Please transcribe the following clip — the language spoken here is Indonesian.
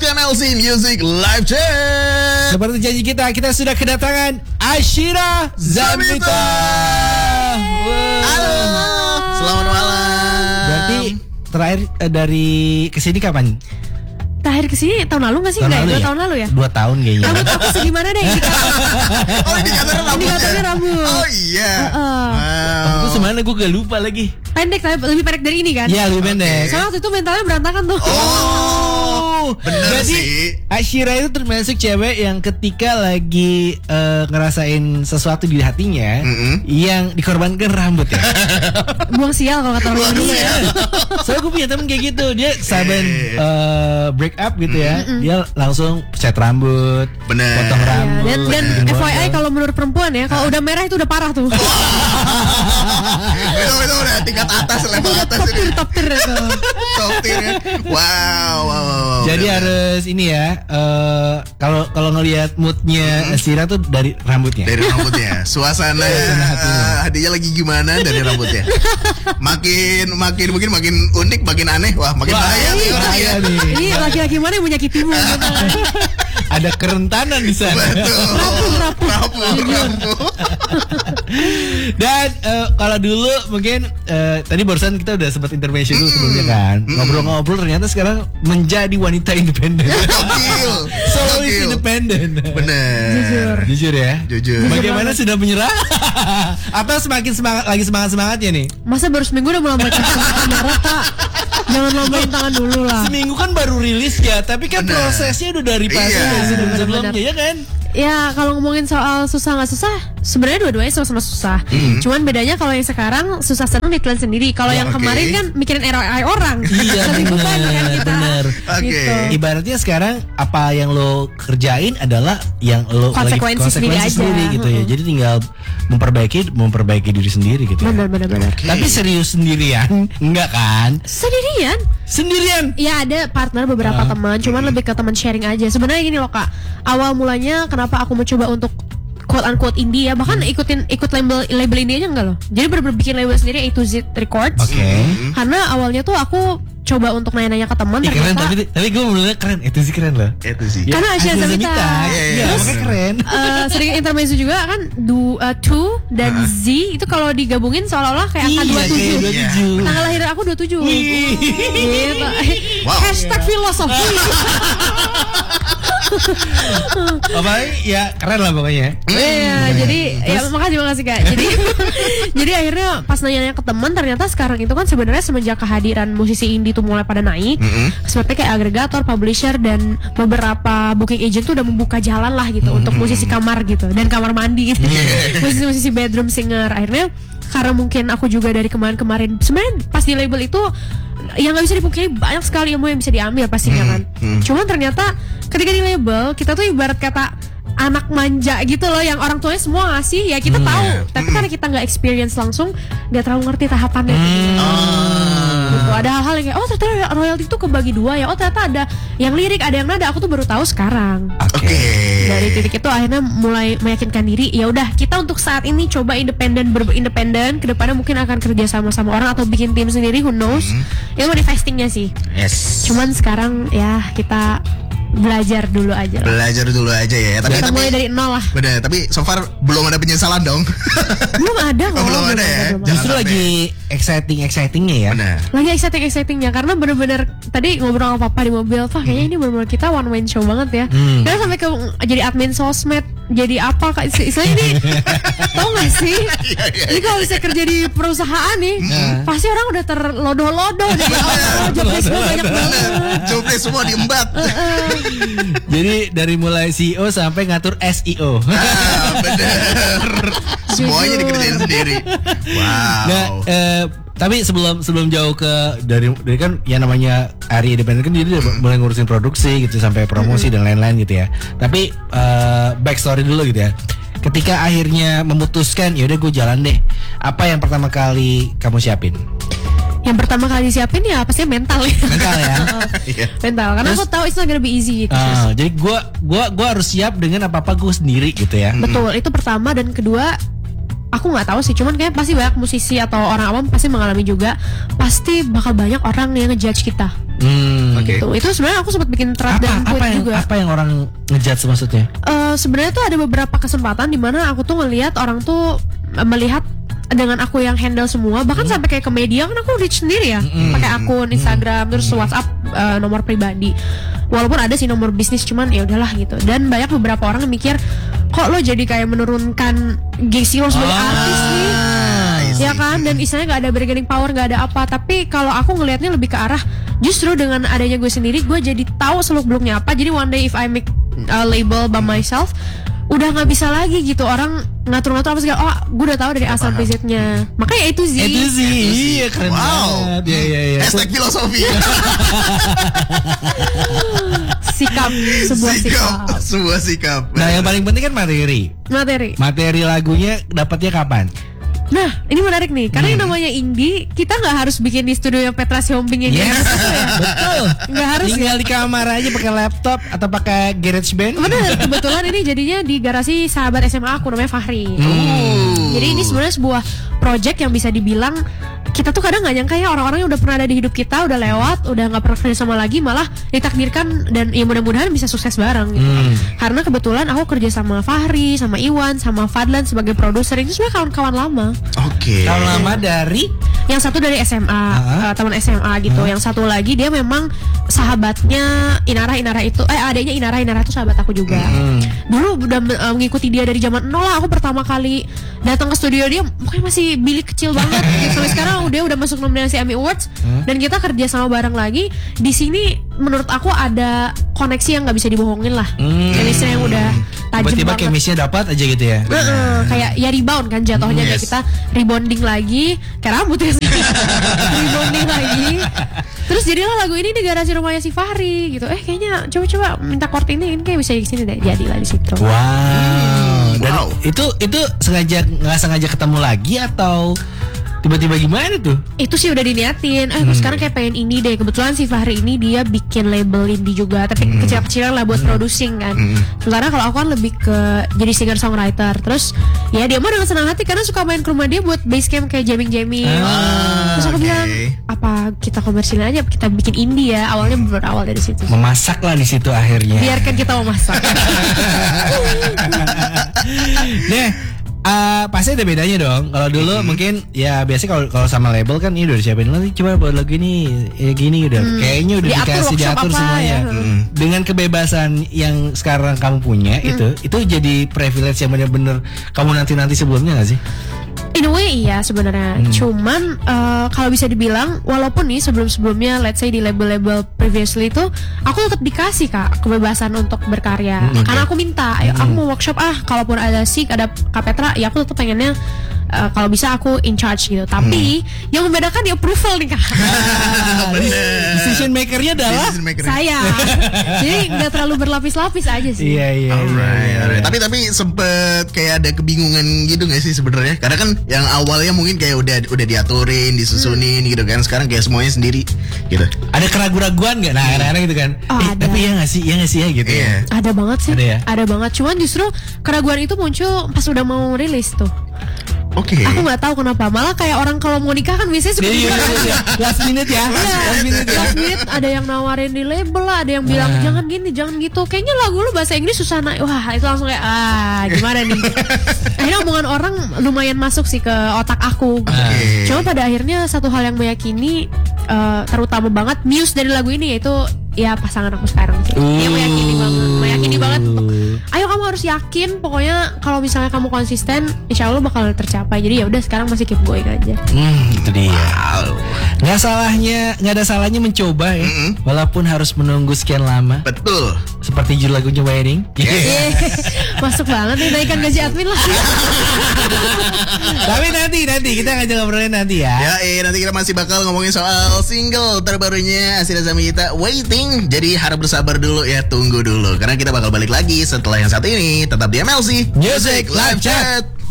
teruskan LC Music Live Chat. Seperti janji kita sudah kedatangan Ashira Zamita. Halo, selamat malam. Berarti terakhir dari kesini kapan? Terakhir kesini tahun lalu nggak sih? Enggak, 2 tahun lalu ya? 2 tahun kayaknya. Rambut aku segimana deh? Oh, indikatornya rambut. Indikatornya rambut. Oh iya. Wow. Aku semana gue gak lupa lagi. Pendek, tapi lebih pendek dari ini kan? Iya, lebih pendek. Soalnya waktu itu mentalnya berantakan tuh. Bener Jadi sih. Ashira itu termasuk cewek yang ketika lagi ngerasain sesuatu di hatinya, yang dikorbankan rambut ya. Buang sial kalau kata orang dulu ya. Soalnya gue punya temen kayak gitu. Dia saben break up gitu ya, dia langsung cat rambut, Bener. potong rambut. Dan bikin FYI model. kalau menurut perempuan ya, kalau udah merah itu udah parah tuh. Itu udah tingkat atas, level atas Top ini. tier, top tier itu. Top tier ya. Wow. Jadi Bener. harus ini ya, kalau ngelihat moodnya Ashira tuh dari rambutnya. Dari rambutnya, suasana hadiahnya lagi gimana dari rambutnya. Makin mungkin makin unik, makin aneh, wah makin bahaya nih orang ya. nih. Ini laki-laki mana yang menyakitimu gitu. Ada kerentanan di sana. Betul. Rapuh. Dan kalau dulu mungkin tadi barusan kita udah sempat intervention dulu sebelumnya kan. Ngobrol-ngobrol ternyata sekarang menjadi wanita independen. Gokil. Solois independen. Bener. Jujur ya. Jujur. Bagaimana sudah menyerah? Atau semakin semangatnya nih? Masa baru seminggu udah mulai marah Kak? Jangan lombain tangan dulu lah. Seminggu kan baru rilis ya, tapi kan Bener. prosesnya udah dari pasti Iya. dari sebelum-sebelumnya Bener. ya kan? Ya kalau ngomongin soal susah nggak susah, sebenarnya dua-duanya sama-sama susah. Cuman bedanya kalau yang sekarang susah senang ditelan sendiri. Kalau yang oke. kemarin kan mikirin ROI orang. Iya, Lebih beban kan kita. bener. Oke. Gitu. Ibaratnya sekarang apa yang lo kerjain adalah yang lo Konsekuensi sendiri aja. gitu ya. Jadi tinggal memperbaiki diri sendiri gitu. Ya. Benar. Tapi serius sendirian? Enggak kan? Sendirian. Ya ada partner beberapa teman, cuman lebih ke teman sharing aja. Sebenarnya gini loh Kak, awal mulanya kenapa aku mau coba untuk quote unquote indie ya, bahkan ikut label indie aja enggak loh. Jadi bener-bener bikin label sendiri A2Z Records. Oke. Karena awalnya tuh aku coba untuk nanya-nanya ke teman, Keren, ternyata tapi gue menurutnya keren. Itu sih keren loh. Itu sih. Ya, Karena Ashira Zamita. Iya, Terus, makanya keren. sedikit intermezzo juga kan Two dan Z itu kalau digabungin seolah-olah kayak angka Iya, kayak 27. 27. Tanggal lahir aku 27. Wih. Gitu. Wow. Hashtag filosofi. Apa ya keren lah pokoknya. Iya, jadi ya makasih Kak. Jadi akhirnya pas nanya ke teman, ternyata sekarang itu kan sebenarnya semenjak kehadiran musisi indie tuh mulai pada naik, seperti kayak agregator, publisher dan beberapa booking agent tuh udah membuka jalan lah gitu untuk musisi kamar gitu dan kamar mandi gitu. Musisi bedroom singer. Akhirnya karena mungkin aku juga dari kemarin sebenarnya pas di label itu yang nggak bisa dipungkiri banyak sekali ilmu yang bisa diambil pastinya kan. Cuman ternyata ketika di label kita tuh ibarat kata anak manja gitu loh, yang orang tuanya semua ngasih ya kita tahu, tapi karena kita nggak experience langsung nggak terlalu ngerti tahapannya gitu. Ada hal-hal yang kayak oh ternyata royalti itu kebagi dua ya, oh ternyata ada yang lirik ada yang nada, aku tuh baru tahu sekarang. Oke. Dari titik itu akhirnya mulai meyakinkan diri, ya udah kita untuk saat ini coba independen, kedepannya mungkin akan kerja sama orang atau bikin tim sendiri, who knows. Itu manifestingnya sih. Yes. Cuman sekarang ya kita belajar dulu aja lah. Belajar dulu aja ya. Kita mulai dari nol lah. Bener, tapi so far belum ada penyesalan dong. Belum ada kok. belum ada ya? belum ada. Justru Jangan lagi excitingnya ya. Bener. Lagi excitingnya karena bener-bener tadi ngobrol sama papa di mobil, Pak kayaknya ini bener-bener kita one man show banget ya. Karena sampai ke jadi admin sosmed, jadi apa Kak istilahnya ini tau gak sih? Jadi kalau bisa kerja di perusahaan nih, pasti orang udah terlodoh-lodoh deh. Jobdesk gue banyak banget. Jobdesk semua diembat. Jadi dari mulai CEO sampai ngatur SEO. Bener. Semuanya dikerjain sendiri. Wow. Nah, tapi sebelum jauh ke dari kan ya namanya Ari independen kan dia mulai ngurusin produksi gitu sampai promosi dan lain-lain gitu ya. Tapi backstory dulu gitu ya. Ketika akhirnya memutuskan ya udah gue jalan deh. Apa yang pertama kali kamu siapin? Yang pertama kali siapin ya pastinya mental ya. Mental ya. Iya. Mental, karena aku tahu it's not gonna be easy gitu. Jadi gua harus siap dengan apa-apa gue sendiri gitu ya. Betul, itu pertama. Dan kedua, aku nggak tahu sih, cuman kayak pasti banyak musisi atau orang awam pasti mengalami juga, pasti bakal banyak orang yang ngejudge kita. Oke. Gitu. Itu sebenarnya aku sempat bikin thread dan tweet juga. Apa yang orang ngejudge maksudnya? Sebenarnya tuh ada beberapa kesempatan di mana aku tuh ngelihat orang tuh melihat dengan aku yang handle semua, bahkan sampai kayak ke media kan aku reach sendiri ya, pakai akun Instagram, terus WhatsApp, nomor pribadi. Walaupun ada sih nomor bisnis, cuman ya udahlah gitu. Dan banyak beberapa orang yang mikir, kok lo jadi kayak menurunkan gengsi lo sebagai artis nih, ya kan? Dan istilahnya nggak ada bargaining power, nggak ada apa. Tapi kalau aku ngelihatnya lebih ke arah, justru dengan adanya gue sendiri, gue jadi tahu seluk beluknya apa. Jadi one day if I make a label by myself, udah nggak bisa lagi gitu orang ngatur-ngatur apa segala. Oh, gue udah tahu dari A sampai Z-nya. Makanya itu sih. Iya, keren banget. Iya. Hashtag filosofi. Sebuah sikap. Nah, yang paling penting kan materi. Materi lagunya dapatnya kapan? Nah, ini menarik nih, karena yang namanya indie, kita nggak harus bikin di studio yang Petra Siombing yang Yes, betul. Nggak harus. Tinggal di kamar aja pakai laptop atau pakai GarageBand. Bener, kebetulan ini jadinya di garasi sahabat SMA aku namanya Fahri. Jadi ini sebenarnya sebuah project yang bisa dibilang kita tuh kadang nggak nyangka ya, orang-orang yang udah pernah ada di hidup kita udah lewat, udah nggak pernah kerja sama lagi, malah ditakdirkan dan ya mudah-mudahan bisa sukses bareng gitu. Karena kebetulan aku kerja sama Fahri, sama Iwan, sama Fadlan sebagai produser, itu semua kawan-kawan lama. Oke. Kawan lama dari yang satu dari SMA, teman SMA gitu. Yang satu lagi dia memang sahabatnya Inara itu, adanya Inara itu sahabat aku juga. Dulu udah mengikuti dia dari zaman nol lah. Aku pertama kali datang ke studio dia, pokoknya masih bilik kecil banget. Sampai sekarang dia udah masuk nominasi Emmy Awards, dan kita kerja sama bareng lagi. Di sini menurut aku ada koneksi yang nggak bisa dibohongin lah. Chemistry yang udah tajam tiba-tiba banget. chemistry dapat aja gitu ya. Kayak ya rebound kan jatuhnya, kayak kita rebonding lagi, kayak rambut ya. Rebonding lagi. Terus jadilah lagu ini di garasi rumahnya si Fahri gitu. Kayaknya coba minta chord ini kayak bisa di sini deh. Jadilah di situ. Wow. Dan itu sengaja nggak sengaja ketemu lagi atau tiba-tiba gimana tuh? Itu sih udah diniatin. Gue sekarang kayak pengen indie deh. Kebetulan si Fahri ini dia bikin label indie juga, tapi kecil-kecilan lah buat producing kan. Sementara kalau aku kan lebih ke jadi singer songwriter. Terus ya dia mah dengan senang hati karena suka main ke rumah dia buat base camp kayak jamming. Terus aku bilang, apa kita komersilin aja, kita bikin indie ya. Awalnya berawal dari situ. Memasak lah di situ akhirnya. Biarkan kita memasak. Pasti ada bedanya dong. Kalau dulu mungkin ya biasanya kalau sama label kan ini udah disiapin, nanti coba buat lagu ini ya gini udah kayaknya udah diatur semuanya. Dengan kebebasan yang sekarang kamu punya itu jadi privilege yang benar-benar kamu nanti sebelumnya nggak sih? In a way iya sebenarnya. Cuman kalau bisa dibilang, walaupun nih sebelum-sebelumnya let's say di label-label previously itu aku tetap dikasih Kak kebebasan untuk berkarya. Karena aku minta, ayo aku mau workshop kalaupun ada ada Kak Petra, ya aku tetap pengennya kalau bisa aku in charge gitu. Tapi yang membedakan di approval nih Kak. Decision makernya adalah saya. Jadi nggak terlalu berlapis-lapis aja sih. Iya. Alright. Tapi sempet kayak ada kebingungan gitu nggak sih sebenarnya? Karena kan yang awalnya mungkin kayak udah diaturin, disusunin gitu kan. Sekarang kayak semuanya sendiri gitu. Ada keraguan-keraguan nggak? Nah, kadang-kadang gitu kan. Tapi ya nggak sih ya gitu. Yeah. Ada banget sih. Ada ya? Ada banget. Cuman justru keraguan itu muncul pas udah mau rilis tuh. Oke. Aku nggak tahu kenapa. Malah kayak orang kalau mau nikah kan biasanya suka last minute ya. Last minute ada yang nawarin di label lah, ada yang bilang jangan gini, jangan gitu. Kayaknya lagu lu bahasa Inggris susah naik. Wah, itu langsung kayak gimana nih? Akhirnya omongan orang lumayan masuk sih ke otak aku. Cuma pada akhirnya satu hal yang meyakini, terutama banget muse dari lagu ini, yaitu ya pasangan aku sekarang sih. Dia meyakini banget untuk, ayo kamu harus yakin, pokoknya kalau misalnya kamu konsisten, insya Allah bakal tercapai. Jadi ya udah sekarang masih keep going aja. Itu dia. Nggak ada salahnya mencoba ya, walaupun harus menunggu sekian lama. Betul. Seperti judul lagunya Wedding. Masuk banget nih, naikkan gaji admin lah. Tapi nanti kita ngajak ngobrolin nanti ya. Nanti kita masih bakal ngomongin soal single terbarunya Asira Zamita, Waiting. Jadi harap bersabar dulu ya, tunggu dulu. Karena kita bakal balik lagi setelah yang satu ini. Tetap di MLC Music Live Chat.